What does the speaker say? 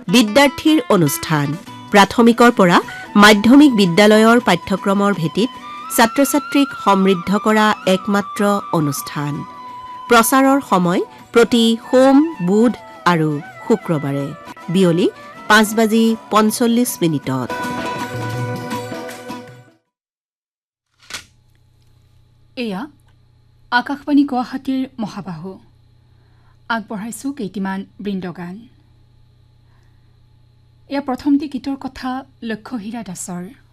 বিদ্যাৰ্থীৰ অনুষ্ঠান প্ৰাথমিকৰ পৰা মাধ্যমিক বিদ্যালয়ৰ পাঠ্যক্ৰমৰ ভেটিত ছাত্ৰ-ছাত্ৰীক সমৃদ্ধ কৰা একমাত্ৰ অনুষ্ঠান প্ৰচাৰৰ সময় প্ৰতি সোম বুধ আৰু শুক্ৰবাৰে বিয়লি 5:45 এয়া আকাশবাণী গুৱাহাটীৰ মহাবাহু আগবঢ়াইছোঁ কেইটিমান বৃন্দগান এয়া প্ৰথমটি গীতৰ কথা লক্ষ্যহীৰা দাসৰ